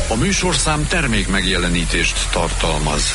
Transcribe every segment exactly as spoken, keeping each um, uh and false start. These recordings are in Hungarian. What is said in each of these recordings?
A műsorszám termék megjelenítést tartalmaz.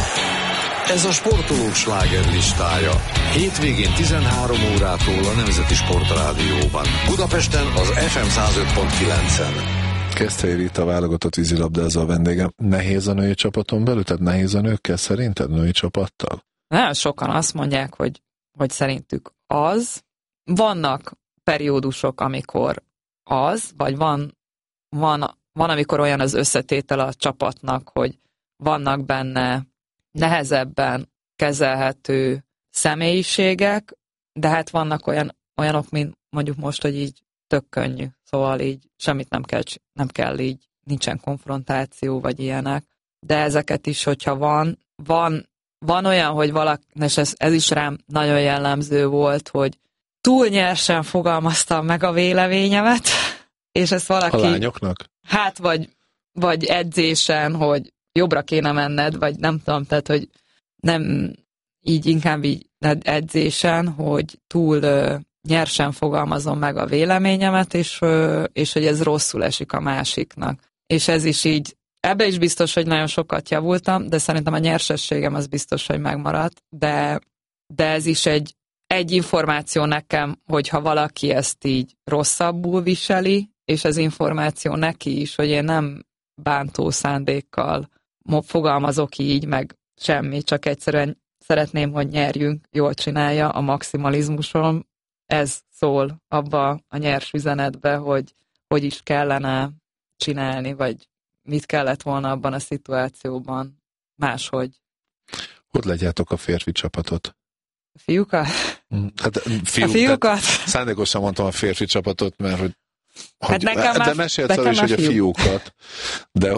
Ez a sportolók slágerlistája. Hétvégén tizenhárom órától a Nemzeti Sportrádióban. Budapesten az ef em száz öt pont kilencen. Keszthelyi Rita válogatott vízilabdázó a vendégem. Nehéz a női csapaton belül? Tehát nehéz a nőkkel szerinted, női csapattal? Nagyon sokan azt mondják, hogy, hogy szerintük az. Vannak periódusok, amikor az, vagy van, van, van, amikor olyan az összetétel a csapatnak, hogy vannak benne nehezebben kezelhető személyiségek, de hát vannak olyan, olyanok, mint mondjuk most, hogy így tök könnyű. Szóval így semmit nem kell, nem kell így, nincsen konfrontáció, vagy ilyenek. De ezeket is, hogyha van, van, van olyan, hogy valaki, és ez, ez is rám nagyon jellemző volt, hogy túl nyersen fogalmaztam meg a véleményemet, és ezt valaki... A lányoknak? Hát, vagy, vagy edzésen, hogy jobbra kéne menned, vagy nem tudom, tehát, hogy nem így inkább így edzésen, hogy túl ö, nyersen fogalmazom meg a véleményemet, és, ö, és hogy ez rosszul esik a másiknak. És ez is így, ebbe is biztos, hogy nagyon sokat javultam, de szerintem a nyersességem az biztos, hogy megmaradt, de, de ez is egy, egy információ nekem, hogyha valaki ezt így rosszabbul viseli, és az információ neki is, hogy én nem bántó szándékkal fogalmazok így, meg semmi, csak egyszerűen szeretném, hogy nyerjünk, jól csinálja a maximalizmusom. Ez szól abba a nyers üzenetbe, hogy hogy is kellene csinálni, vagy mit kellett volna abban a szituációban máshogy. Hogy látjátok a férfi csapatot? A fiúkat? Hát, fiú, a fiúkat? Szándékosan mondtam a férfi csapatot, mert hogy Hát hogy, nekem de már, mesélsz arra is, hogy a fiúkat, de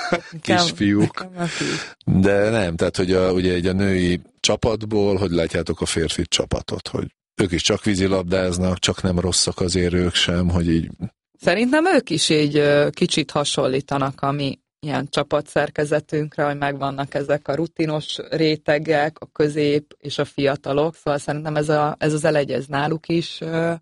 kisfiúk, de nem, tehát hogy a, ugye egy a női csapatból, hogy látjátok a férfi csapatot, hogy ők is csak vízilabdáznak, csak nem rosszak azért ők sem, hogy így... Szerintem ők is így kicsit hasonlítanak a mi ilyen csapatszerkezetünkre, hogy megvannak ezek a rutinos rétegek, a közép és a fiatalok, szóval szerintem ez, a, ez az elegyez náluk is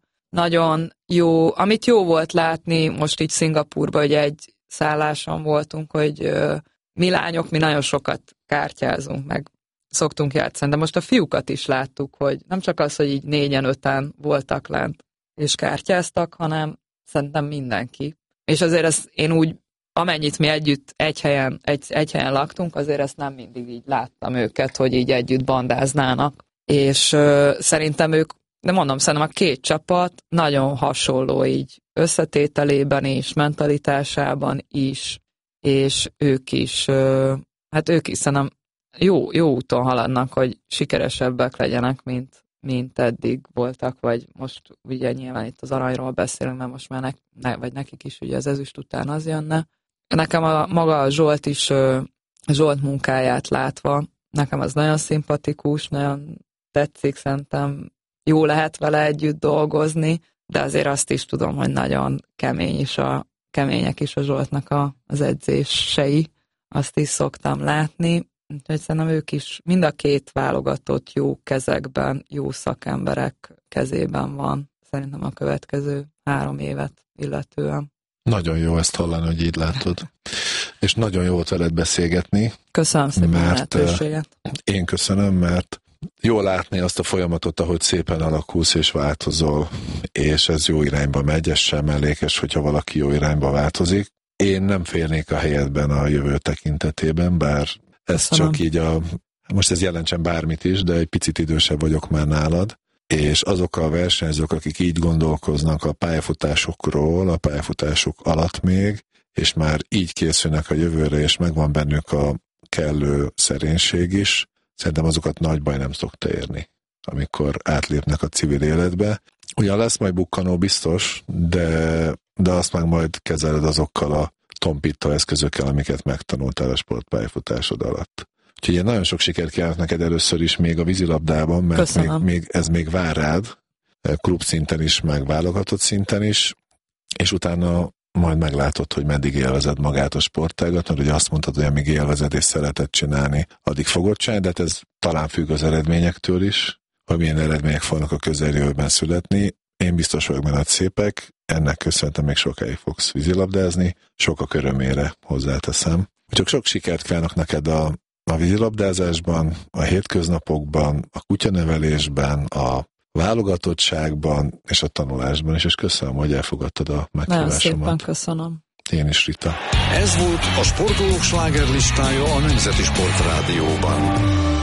nagyon jó, amit jó volt látni, most így Szingapúrban, hogy egy szálláson voltunk, hogy mi lányok, mi nagyon sokat kártyázunk, meg szoktunk játszani, de most a fiúkat is láttuk, hogy nem csak az, hogy így négyen, öten voltak lent és kártyáztak, hanem szerintem mindenki. És azért ezt én úgy, amennyit mi együtt egy helyen, egy, egy helyen laktunk, azért ezt nem mindig így láttam őket, hogy így együtt bandáznának. És uh, szerintem ők, de mondom, szerintem a két csapat nagyon hasonló így összetételében is, mentalitásában is, és ők is, uh, hát ők is szerintem jó, jó úton haladnak, hogy sikeresebbek legyenek, mint, mint eddig voltak, vagy most ugye nyilván itt az aranyról beszélünk, mert most már ne, ne, vagy nekik is ugye az ezüst után az jönne. Nekem a, maga a Zsolt is, Zsolt munkáját látva, nekem az nagyon szimpatikus, nagyon tetszik, szerintem jó lehet vele együtt dolgozni, de azért azt is tudom, hogy nagyon kemény is a, kemények is a Zsoltnak a, az edzései, azt is szoktam látni. Úgyhogy szerintem ők is, mind a két válogatott jó kezekben, jó szakemberek kezében van, szerintem a következő három évet illetően. Nagyon jó ezt hallani, hogy így látod. És nagyon jó volt veled beszélgetni. Köszönöm szépen mert, a lehetőséget. Én köszönöm, mert jó látni azt a folyamatot, ahogy szépen alakulsz és változol, és ez jó irányba megy, ez sem mellékes, hogyha valaki jó irányba változik. Én nem félnék a helyedben a jövő tekintetében, bár ez Köszönöm. Csak így a, most ez jelentsen bármit is, de egy picit idősebb vagyok már nálad, és azok a versenyzők, akik így gondolkoznak a pályafutásokról, a pályafutások alatt még, és már így készülnek a jövőre, és megvan bennük a kellő szerénység is, szerintem azokat nagy baj nem szokta érni, amikor átlépnek a civil életbe. Ugyan lesz majd bukkanó biztos, de, de azt meg majd kezeled azokkal a tompító eszközökkel, amiket megtanultál a sportpályafutásod alatt. Úgyhogy én nagyon sok sikert kívánok neked először is még a vízilabdában, mert még, még, ez még vár rád, klub szinten is, meg válogatott szinten is, és utána majd meglátod, hogy meddig élvezed magát a sportágat, mert ugye azt mondtad, hogy amíg élvezed és szereted csinálni, addig fogod csinálni, de ez talán függ az eredményektől is, hogy milyen eredmények fognak a közeljövőben születni. Én biztos vagyok benne, hogy szépek, ennek köszönhetően még sokáig fogsz vízilabdázni, sokak örömére hozzáteszem. Csak sok sikert kívánok neked a, a vízilabdázásban, a hétköznapokban, a kutyanevelésben, a válogatottságban és a tanulásban is, és köszönöm, hogy elfogadtad a meghívásomat. Nagyon szépen köszönöm. Én is, Rita. Ez volt a Sportolók slágerlistája a Nemzeti Sportrádióban.